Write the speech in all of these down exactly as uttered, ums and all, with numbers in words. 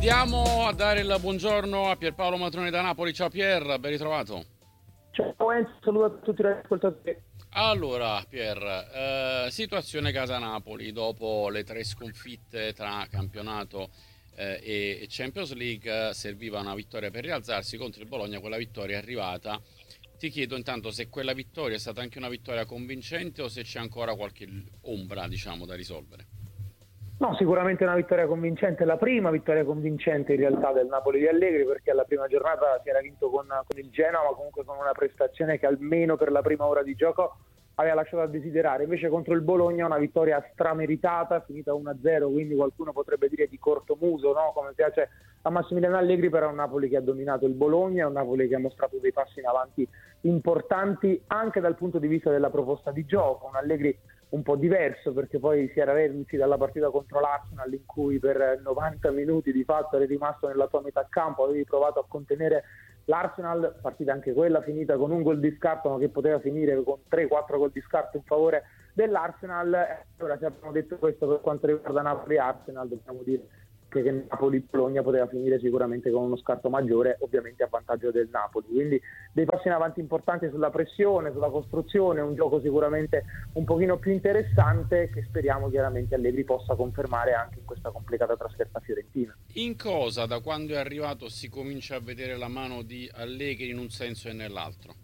Andiamo a dare il buongiorno a Pierpaolo Matrone da Napoli. Ciao Pier, ben ritrovato. Ciao Enzo, saluto a tutti gli ascoltatori. Allora Pier, eh, situazione casa Napoli dopo le tre sconfitte tra campionato eh, e Champions League. eh, serviva una vittoria per rialzarsi contro il Bologna, quella vittoria è arrivata. Ti chiedo intanto se quella vittoria è stata anche una vittoria convincente o se c'è ancora qualche ombra, diciamo, da risolvere. No, sicuramente una vittoria convincente, la prima vittoria convincente in realtà del Napoli di Allegri, perché alla prima giornata si era vinto con, con il Genoa, ma comunque con una prestazione che almeno per la prima ora di gioco aveva lasciato a desiderare. Invece contro il Bologna una vittoria strameritata, finita uno a zero, quindi qualcuno potrebbe dire di cortomuso, no? Come piace a Massimiliano Allegri, però è un Napoli che ha dominato il Bologna, è un Napoli che ha mostrato dei passi in avanti importanti anche dal punto di vista della proposta di gioco, un Allegri un po' diverso, perché poi si era reduci dalla partita contro l'Arsenal in cui per novanta minuti di fatto eri rimasto nella tua metà campo, avevi provato a contenere l'Arsenal, partita anche quella finita con un gol di scarto, ma che poteva finire con tre quattro gol di scarto in favore dell'Arsenal. Ora, se abbiamo detto questo per quanto riguarda Napoli-Arsenal, dobbiamo dire che Napoli-Bologna poteva finire sicuramente con uno scarto maggiore, ovviamente a vantaggio del Napoli. Quindi dei passi in avanti importanti sulla pressione, sulla costruzione, un gioco sicuramente un pochino più interessante che speriamo chiaramente Allegri possa confermare anche in questa complicata trasferta fiorentina. In cosa, da quando è arrivato, si comincia a vedere la mano di Allegri in un senso e nell'altro?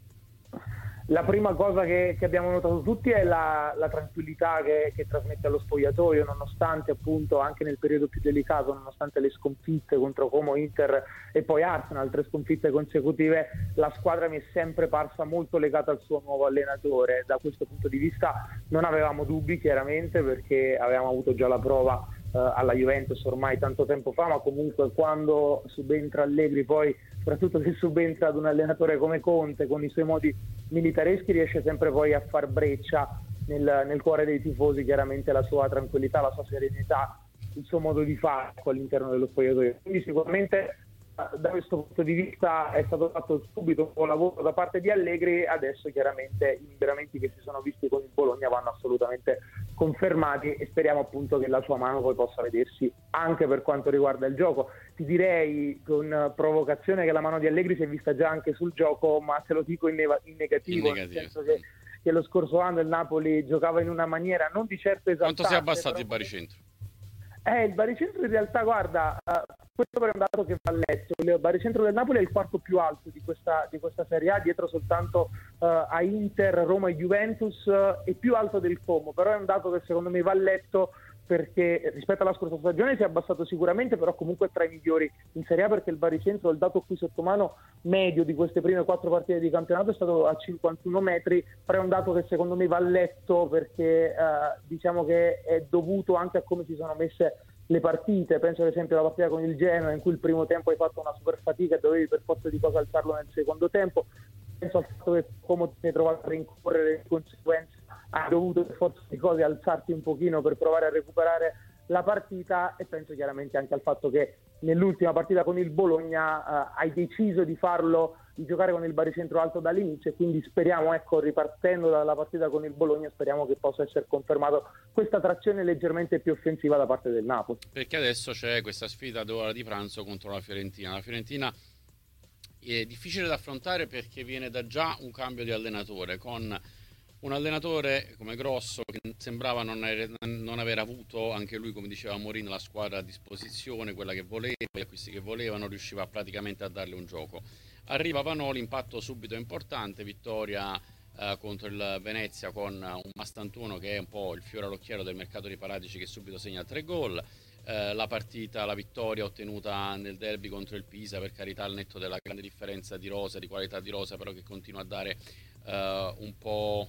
La prima cosa che, che abbiamo notato tutti è la, la tranquillità che, che trasmette allo spogliatoio, nonostante appunto anche nel periodo più delicato, nonostante le sconfitte contro Como, Inter e poi Arsenal, tre sconfitte consecutive, la squadra mi è sempre parsa molto legata al suo nuovo allenatore. Da questo punto di vista non avevamo dubbi chiaramente, perché avevamo avuto già la prova eh, alla Juventus ormai tanto tempo fa, ma comunque quando subentra Allegri, poi soprattutto se subentra ad un allenatore come Conte con i suoi modi militareschi, riesce sempre poi a far breccia nel, nel cuore dei tifosi chiaramente la sua tranquillità, la sua serenità, il suo modo di fare all'interno dello spogliatoio. Quindi sicuramente da questo punto di vista è stato fatto subito un buon lavoro da parte di Allegri. Adesso chiaramente i miglioramenti che si sono visti con il Bologna vanno assolutamente confermati e speriamo appunto che la sua mano poi possa vedersi anche per quanto riguarda il gioco. Ti direi con provocazione che la mano di Allegri si è vista già anche sul gioco, ma te lo dico in, neva- in negativo, In nel negativo. senso che, che lo scorso anno il Napoli giocava in una maniera non di certo Quanto si è esaltante. abbassato Però il baricentro? eh, il baricentro in realtà, guarda, uh, questo è un dato che va letto. Il baricentro del Napoli è il quarto più alto di questa, di questa Serie A, dietro soltanto uh, a Inter, Roma e Juventus, uh, e più alto del Como, però è un dato che secondo me va letto, perché rispetto alla scorsa stagione si è abbassato sicuramente, però comunque è tra i migliori in Serie A, perché il baricentro, il dato qui sotto mano medio di queste prime quattro partite di campionato, è stato a cinquantuno metri, però è un dato che secondo me va letto, perché eh, diciamo che è dovuto anche a come si sono messe le partite. Penso ad esempio alla partita con il Genoa, in cui il primo tempo hai fatto una super fatica e dovevi per forza di cosa alzarlo nel secondo tempo. Penso al fatto che come ti sei trovato a rincorrere, di conseguenza hai dovuto per forza di cose alzarti un pochino per provare a recuperare la partita, e penso chiaramente anche al fatto che nell'ultima partita con il Bologna eh, hai deciso di farlo, di giocare con il baricentro alto dall'inizio, e quindi speriamo, ecco, ripartendo dalla partita con il Bologna, speriamo che possa essere confermato questa trazione leggermente più offensiva da parte del Napoli. Perché adesso c'è questa sfida d'ora di pranzo contro la Fiorentina. La Fiorentina è difficile da affrontare perché viene da già un cambio di allenatore, con un allenatore come Grosso che sembrava non, aver, non aver avuto, anche lui come diceva Mourinho, la squadra a disposizione, quella che voleva, gli acquisti che voleva, non riusciva praticamente a darle un gioco. Arriva Vanoli, impatto subito importante, vittoria eh, contro il Venezia con un Mastantuono che è un po' il fiore all'occhiello del mercato di Paratici, che subito segna tre gol. Eh, la partita, la vittoria ottenuta nel derby contro il Pisa, per carità al netto della grande differenza di rosa, di qualità di rosa, però che continua a dare eh, un po'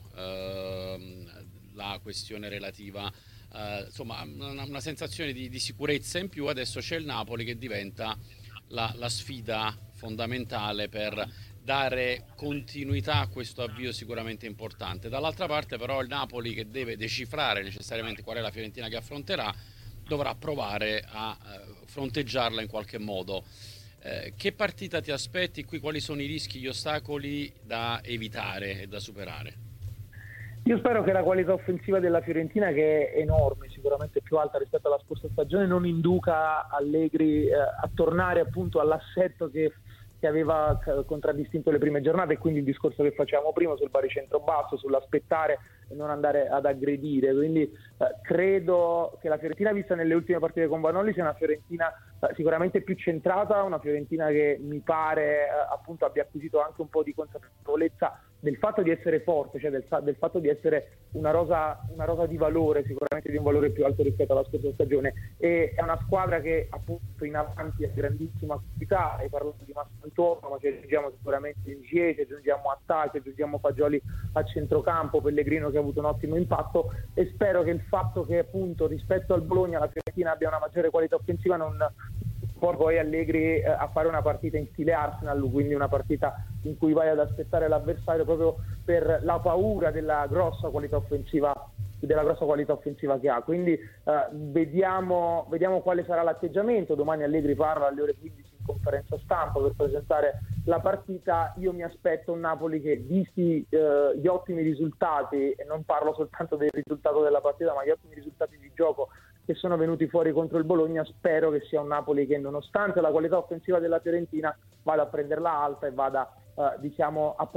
eh, la questione relativa, eh, insomma una, una sensazione di, di sicurezza in più. Adesso c'è il Napoli che diventa la, la sfida fondamentale per dare continuità a questo avvio sicuramente importante. Dall'altra parte però il Napoli, che deve decifrare necessariamente qual è la Fiorentina che affronterà, dovrà provare a eh, fronteggiarla in qualche modo. Eh, che partita ti aspetti qui? Quali sono i rischi, gli ostacoli da evitare e da superare? Io spero che la qualità offensiva della Fiorentina, che è enorme, sicuramente più alta rispetto alla scorsa stagione, non induca Allegri eh, a tornare appunto all'assetto che, che aveva contraddistinto le prime giornate, e quindi il discorso che facevamo prima sul baricentro basso, sull'aspettare e non andare ad aggredire. Quindi eh, credo che la Fiorentina vista nelle ultime partite con Vanoli sia una Fiorentina eh, sicuramente più centrata, una Fiorentina che mi pare eh, appunto abbia acquisito anche un po' di consapevolezza del fatto di essere forte, cioè del, del fatto di essere una rosa, una rosa di valore, sicuramente di un valore più alto rispetto alla scorsa stagione, e è una squadra che appunto in avanti ha grandissima qualità. Hai parlato di Massantuono, ma ci aggiungiamo sicuramente in Gie, ci aggiungiamo Attacchi, ci aggiungiamo Fagioli a centrocampo, Pellegrino che ha avuto un ottimo impatto, e spero che il fatto che appunto rispetto al Bologna la Fiorentina abbia una maggiore qualità offensiva non porta poi Allegri eh, a fare una partita in stile Arsenal, quindi una partita in cui vai ad aspettare l'avversario proprio per la paura della grossa qualità offensiva della grossa qualità offensiva che ha. Quindi eh, vediamo, vediamo quale sarà l'atteggiamento. Domani Allegri parla alle ore quindici in conferenza stampa per presentare la partita. Io mi aspetto un Napoli che, visti eh, gli ottimi risultati, e non parlo soltanto del risultato della partita ma gli ottimi risultati di gioco che sono venuti fuori contro il Bologna, spero che sia un Napoli che, nonostante la qualità offensiva della Fiorentina, vada a prenderla alta e vada eh, diciamo a